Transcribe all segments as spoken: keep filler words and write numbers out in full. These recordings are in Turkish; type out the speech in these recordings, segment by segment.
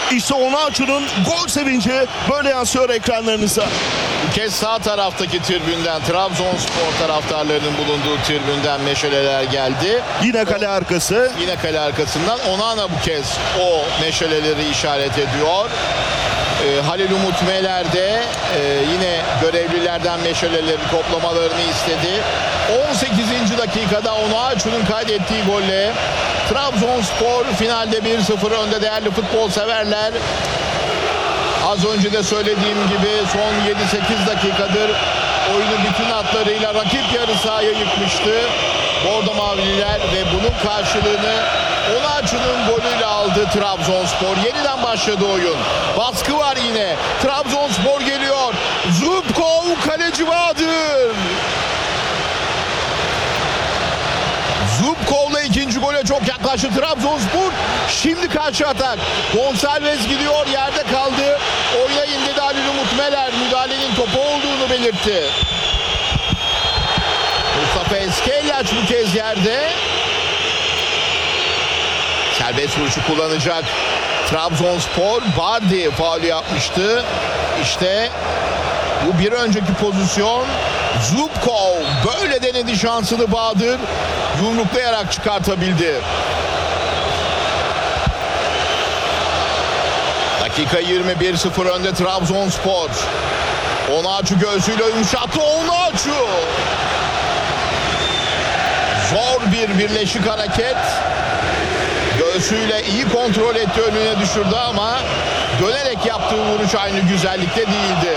İşte Onaçu'nun gol sevinci böyle yansıyor ekranlarınıza. Bu kez sağ taraftaki tribünden, Trabzonspor taraftarlarının bulunduğu tribünden meşaleler geldi. Yine kale arkası. Yine kale arkasından Onana bu kez o meşaleleri işaret ediyor. Ee, Halil Umut Meler de e, yine görevlilerden meşaleleri toplamalarını istedi. on sekizinci dakikada Onaçu'nun kaydettiği golle Trabzonspor finalde bir sıfır önde değerli futbol severler. Az önce de söylediğim gibi son yedi sekiz dakikadır oyunu bütün hatlarıyla rakip yarı sahaya yıkmıştı Bordo Mavililer ve bunun karşılığını Onaçu'nun golüyle aldı Trabzonspor. Yeniden başladı oyun. Baskı var yine. Trabzonspor geliyor. Zubkov, kaleci Bahadır. Zubkov'la ikinci gole çok yaklaştı Trabzonspor. Şimdi karşı atak. Gonçalves gidiyor, yerde kaldı. Oyuna indirdi Halil Umut Meler. Müdahalenin topu olduğunu belirtti. Mustafa Eskellaç bu kez yerde. Serbest vuruşu kullanacak Trabzonspor. Bardi faulü yapmıştı. İşte bu bir önceki pozisyon. Zubkov böyle denedi şansını, Bahadır yumruklayarak çıkartabildi. Dakika yirmi, bir sıfır önde Trabzonspor. Onaçu göğsüyle yumuşattı. Onaçu. Zor bir birleşik hareket. Göğsüyle iyi kontrol etti, önüne düşürdü ama dönerek yaptığı vuruş aynı güzellikte değildi.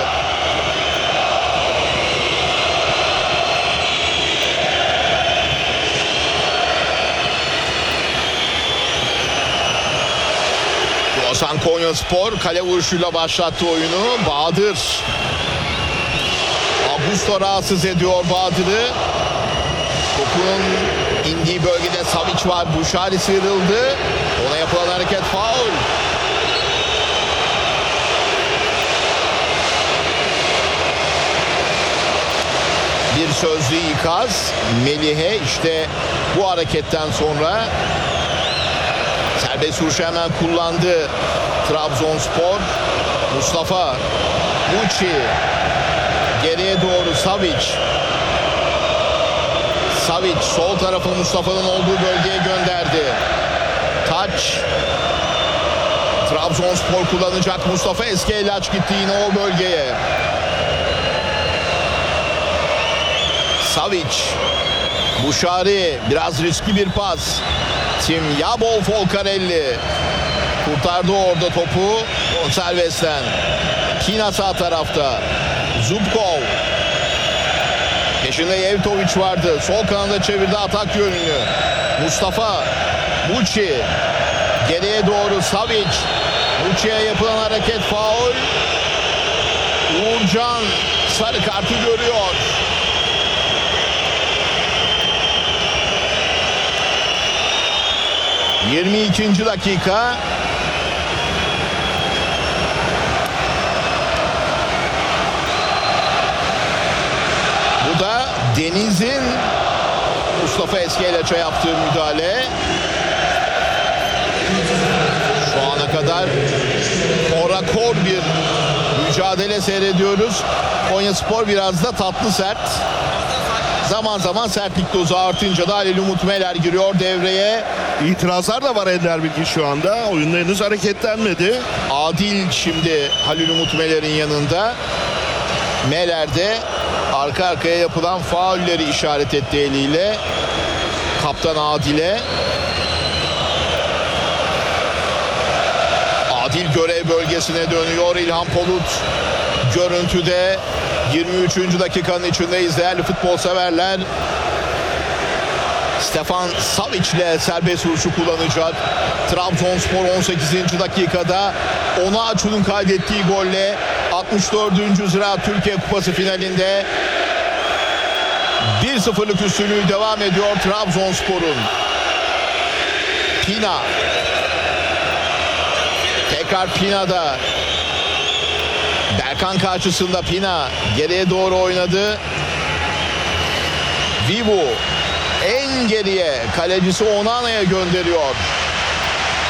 Boğazan Konyaspor kale vuruşuyla başlattı oyunu. Bahadır. Augusto rahatsız ediyor Bahadır'ı. Topun indiği bölgede Savic var. Buşari sıyrıldı. Ona yapılan hareket faul. Bir sözlü ikaz Melih'e, işte bu hareketten sonra serbest vuruşu hemen kullandı Trabzonspor. Mustafa Muçi geriye doğru Savic. Savic sol tarafa Mustafa'nın olduğu bölgeye gönderdi. Taç. Trabzonspor kullanacak. Mustafa Eskellaç gitti yine o bölgeye. Savic. Buşari. Biraz riskli bir pas. Tim Yabol Folcarelli. Kurtardı orada topu Gonçalves'ten. Kina sağ tarafta. Zubkov. Peşinde Yevtovic vardı. Sol kanada çevirdi atak yönünü. Mustafa Muçi. Geriye doğru Savic. Muçi'ye yapılan hareket faul. Uğurcan sarı kartı görüyor. yirmi ikinci dakika. Bu da Deniz'in Mustafa Eskellaç'a yaptığı müdahale. Şu ana kadar korakor bir mücadele seyrediyoruz. Konyaspor biraz da tatlı sert. Zaman zaman sertlik dozu artınca da Halil Umut Meler giriyor devreye. İtirazlar da var Ender Bilgin şu anda. Oyunda henüz hareketlenmedi. Adil şimdi Halil Umut Meler'in yanında. Meler de arka arkaya yapılan faulleri işaret etti eliyle. Kaptan Adil'e. Adil görev bölgesine dönüyor. İlhan Polut görüntüde. yirmi üçüncü dakikanın içindeyiz değerli futbol severler. Stefan Savic ile serbest vuruşu kullanacak. Trabzonspor on sekizinci dakikada Onaçu'nun kaydettiği golle altmış dördüncü Ziraat Türkiye Kupası finalinde bir sıfırlık üstünlüğü devam ediyor Trabzonspor'un. Pina. Tekrar Pina'da. Berkan karşısında Pina geriye doğru oynadı. Vivu en geriye kalecisi Onana'ya gönderiyor.